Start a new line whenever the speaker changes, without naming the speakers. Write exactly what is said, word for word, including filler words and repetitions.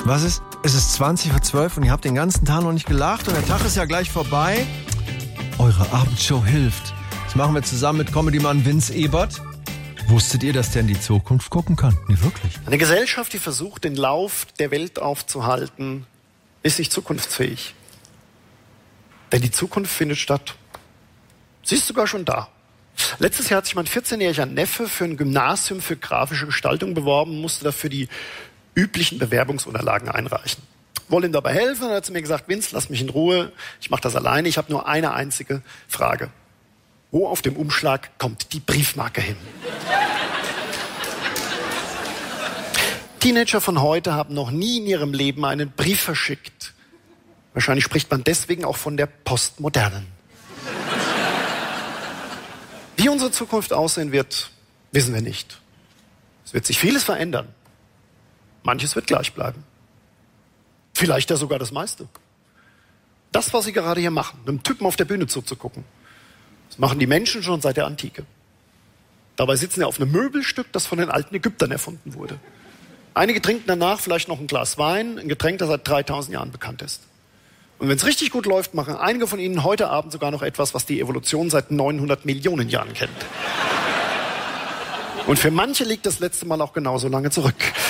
Was ist? Es ist zwanzig vor zwölf und ihr habt den ganzen Tag noch nicht gelacht und der Tag ist ja gleich vorbei. Eure Abendshow hilft. Das machen wir zusammen mit Comedy-Mann Vince Ebert. Wusstet ihr, dass der in die Zukunft gucken kann? Nee, wirklich.
Eine Gesellschaft, die versucht, den Lauf der Welt aufzuhalten, ist nicht zukunftsfähig. Denn die Zukunft findet statt. Sie ist sogar schon da. Letztes Jahr hat sich mein vierzehnjähriger Neffe für ein Gymnasium für grafische Gestaltung beworben, musste dafür die üblichen Bewerbungsunterlagen einreichen. Wollte ihm dabei helfen und hat zu mir gesagt, Vince, lass mich in Ruhe, ich mache das alleine, ich habe nur eine einzige Frage. Wo auf dem Umschlag kommt die Briefmarke hin? Teenager von heute haben noch nie in ihrem Leben einen Brief verschickt. Wahrscheinlich spricht man deswegen auch von der Postmodernen. Wie unsere Zukunft aussehen wird, wissen wir nicht. Es wird sich vieles verändern. Manches wird gleich bleiben. Vielleicht ja sogar das meiste. Das, was Sie gerade hier machen, einem Typen auf der Bühne zuzugucken, das machen die Menschen schon seit der Antike. Dabei sitzen sie auf einem Möbelstück, das von den alten Ägyptern erfunden wurde. Einige trinken danach vielleicht noch ein Glas Wein, ein Getränk, das seit dreitausend Jahren bekannt ist. Und wenn es richtig gut läuft, machen einige von ihnen heute Abend sogar noch etwas, was die Evolution seit neunhundert Millionen Jahren kennt. Und für manche liegt das letzte Mal auch genauso lange zurück.